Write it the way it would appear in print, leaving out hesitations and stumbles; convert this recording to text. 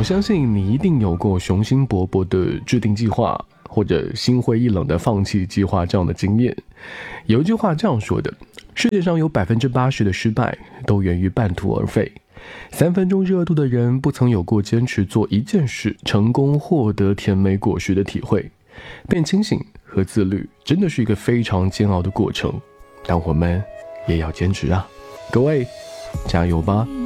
相信你一定有过雄心勃勃的制定计划，或者心灰意冷的放弃计划这样的经验。有一句话这样说的：世界上有80%的失败都源于半途而废。3分钟热度的人不曾有过坚持做一件事成功获得甜美果实的体会。变清醒和自律真的是一个非常煎熬的过程，但我们也要坚持啊！各位加油吧！